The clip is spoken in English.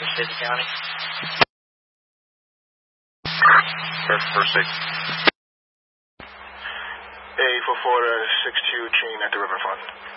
for City County. First 6. A44 to 62 chain at the riverfront.